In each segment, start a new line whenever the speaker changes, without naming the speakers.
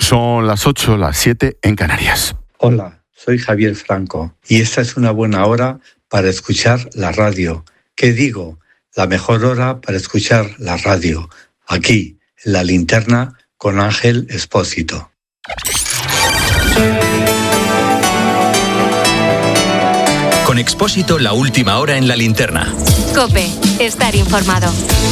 Son las 8, las 7 en Canarias.
Hola, soy Javier Franco y esta es una buena hora para escuchar la radio. ¿Qué digo? La mejor hora para escuchar la radio. Aquí, en La Linterna, con Ángel Expósito.
Con Expósito, la última hora en La Linterna.
COPE, estar informado.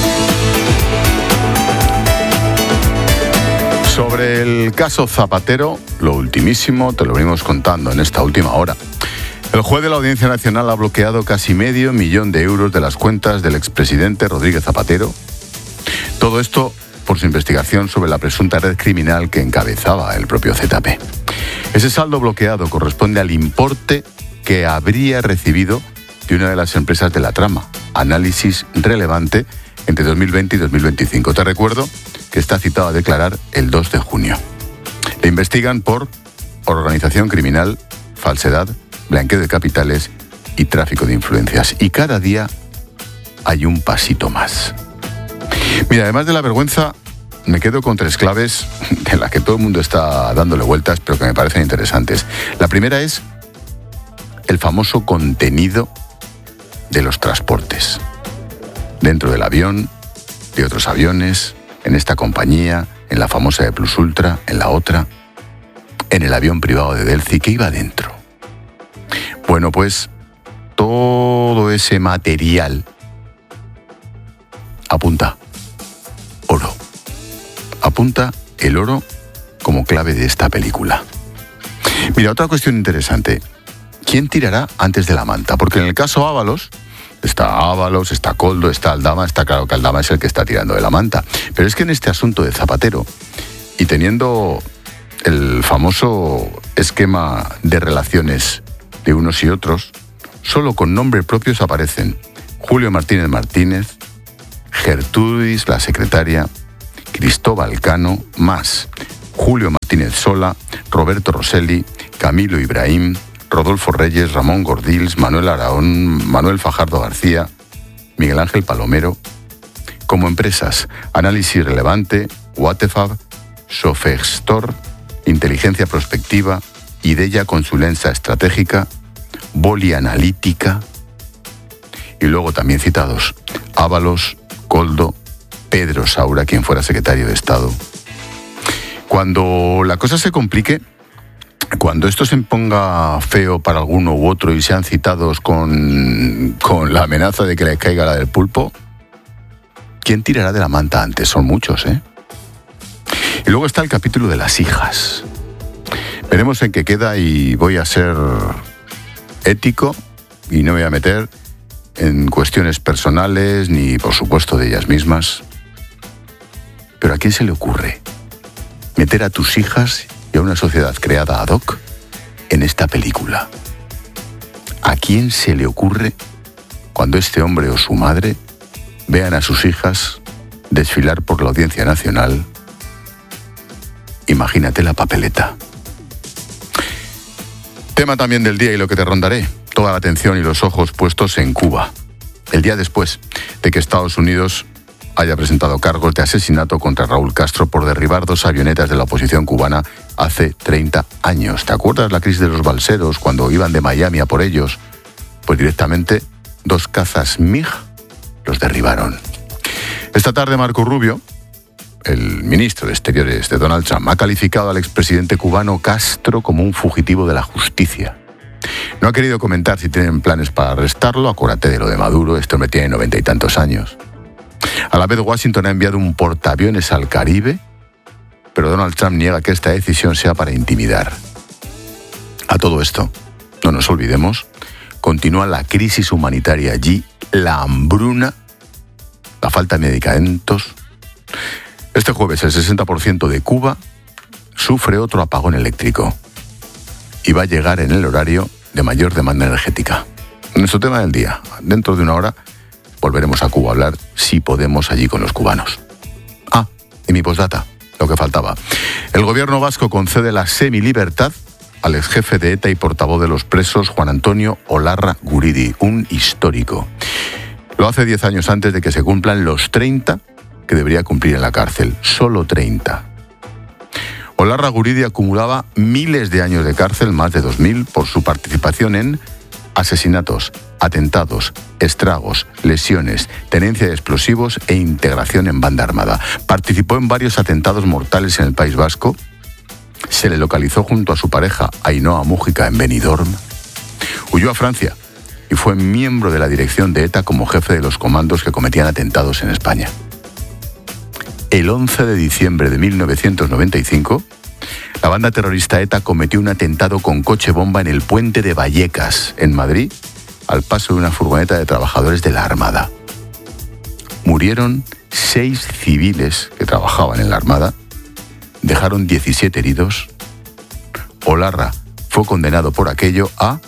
Sobre el caso Zapatero, lo ultimísimo te lo venimos contando en esta última hora. El juez de la Audiencia Nacional ha bloqueado casi $500,000 de euros de las cuentas del expresidente Rodríguez Zapatero. Todo esto por su investigación sobre la presunta red criminal que encabezaba el propio ZP. Ese saldo bloqueado corresponde al importe que habría recibido de una de las empresas de la trama, Análisis Relevante, entre 2020 y 2025. Te recuerdo que está citado a declarar el 2 de junio. Le investigan por organización criminal, falsedad, blanqueo de capitales y tráfico de influencias. Y cada día hay un pasito más. Mira, además de la vergüenza, me quedo con 3 claves de las que todo el mundo está dándole vueltas, pero que me parecen interesantes. La primera es el famoso contenido de los transportes. Dentro del avión, de otros aviones, en esta compañía, en la famosa de Plus Ultra, en la otra, en el avión privado de Delphi, ¿qué iba dentro? Bueno, pues todo ese material apunta oro. Apunta el oro como clave de esta película. Mira, otra cuestión interesante. ¿Quién tirará antes de la manta? Porque en el caso Ábalos, está Koldo, está Aldama, está claro que Aldama es el que está tirando de la manta. Pero es que en este asunto de Zapatero, y teniendo el famoso esquema de relaciones de unos y otros, solo con nombres propios aparecen Julio Martínez Martínez, Gertrudis, la secretaria, Cristóbal Cano, más Julio Martínez Sola, Roberto Rosselli, Camilo Ibrahim, Rodolfo Reyes, Ramón Gordils, Manuel Araón, Manuel Fajardo García, Miguel Ángel Palomero. Como empresas, Análisis Relevante, Watefab, Sofextor, Inteligencia Prospectiva, Ideya Consulencia Estratégica, Boli Analítica, y luego también citados Ábalos, Koldo, Pedro Saura, quien fuera secretario de Estado. Cuando la cosa se complique, cuando esto se ponga feo para alguno u otro y sean citados con la amenaza de que les caiga la del pulpo, ¿quién tirará de la manta antes? Son muchos, ¿eh? Y luego está el capítulo de las hijas. Veremos en qué queda y voy a ser ético y no me voy a meter en cuestiones personales ni, por supuesto, de ellas mismas. Pero ¿a quién se le ocurre meter a tus hijas y a una sociedad creada ad hoc en esta película? ¿A quién se le ocurre cuando este hombre o su madre vean a sus hijas desfilar por la Audiencia Nacional? Imagínate la papeleta. Tema también del día y lo que te rondaré. Toda la atención y los ojos puestos en Cuba. El día después de que Estados Unidos haya presentado cargos de asesinato contra Raúl Castro por derribar 2 avionetas de la oposición cubana hace 30 años. ¿Te acuerdas la crisis de los balseros cuando iban de Miami a por ellos? Pues directamente 2 cazas MiG los derribaron. Esta tarde Marco Rubio, el ministro de Exteriores de Donald Trump, ha calificado al expresidente cubano Castro como un fugitivo de la justicia. No ha querido comentar si tienen planes para arrestarlo. Acuérdate de lo de Maduro, este hombre tiene 90 y tantos años. A la vez, Washington ha enviado un portaaviones al Caribe, pero Donald Trump niega que esta decisión sea para intimidar. A todo esto, no nos olvidemos, continúa la crisis humanitaria allí, la hambruna, la falta de medicamentos. Este jueves el 60% de Cuba sufre otro apagón eléctrico y va a llegar en el horario de mayor demanda energética. Nuestro tema del día, dentro de una hora, volveremos a Cuba a hablar, si podemos, allí con los cubanos. Ah, y mi postdata, lo que faltaba. El gobierno vasco concede la semilibertad al exjefe de ETA y portavoz de los presos, Juan Antonio Olarra Guridi, un histórico. Lo hace 10 años antes de que se cumplan los 30 que debería cumplir en la cárcel. Solo 30. Olarra Guridi acumulaba miles de años de cárcel, más de 2.000, por su participación en asesinatos, atentados, estragos, lesiones, tenencia de explosivos e integración en banda armada. Participó en varios atentados mortales en el País Vasco. Se le localizó junto a su pareja, Ainhoa Mújica, en Benidorm. Huyó a Francia y fue miembro de la dirección de ETA como jefe de los comandos que cometían atentados en España. El 11 de diciembre de 1995, la banda terrorista ETA cometió un atentado con coche bomba en el puente de Vallecas, en Madrid, al paso de una furgoneta de trabajadores de la Armada. Murieron 6 civiles que trabajaban en la Armada, dejaron 17 heridos. Olarra fue condenado por aquello a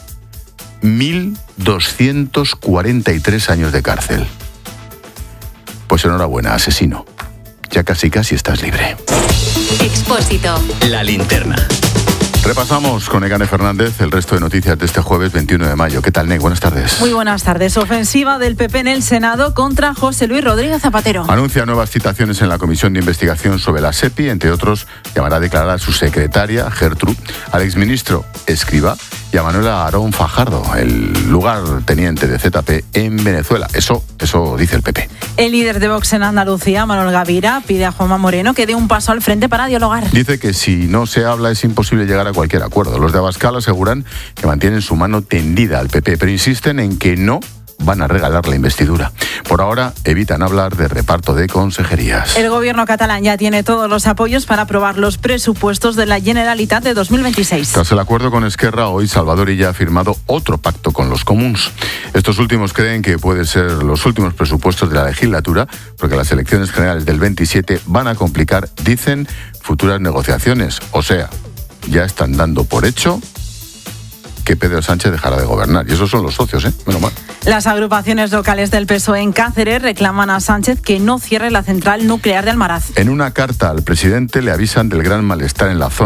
1.243 años de cárcel. Pues enhorabuena, asesino. Ya casi estás libre.
Expósito.
La linterna.
Repasamos con Egane Fernández el resto de noticias de este jueves 21 de mayo. ¿Qué tal, Neg? Buenas tardes.
Muy buenas tardes. Ofensiva del PP en el Senado contra José Luis Rodríguez Zapatero.
Anuncia nuevas citaciones en la Comisión de Investigación sobre la SEPI. Entre otros, llamará a declarar a su secretaria, Gertrude, al exministro Escrivá y a Manuel Aarón Fajardo, el lugarteniente de ZP en Venezuela. Eso dice el PP.
El líder de Vox en Andalucía, Manuel Gavira, pide a Juanma Moreno que dé un paso al frente para dialogar.
Dice que si no se habla es imposible llegar a cualquier acuerdo. Los de Abascal aseguran que mantienen su mano tendida al PP, pero insisten en que no van a regalar la investidura. Por ahora evitan hablar de reparto de consejerías.
El gobierno catalán ya tiene todos los apoyos para aprobar los presupuestos de la Generalitat de 2026.
Tras el acuerdo con Esquerra, hoy Salvador Illa ha firmado otro pacto con los comuns. Estos últimos creen que pueden ser los últimos presupuestos de la legislatura, porque las elecciones generales del 27 van a complicar, dicen, futuras negociaciones. O sea, ya están dando por hecho que Pedro Sánchez dejará de gobernar. Y esos son los socios, menos mal.
Las agrupaciones locales del PSOE en Cáceres reclaman a Sánchez que no cierre la central nuclear de Almaraz.
En una carta al presidente le avisan del gran malestar en la zona.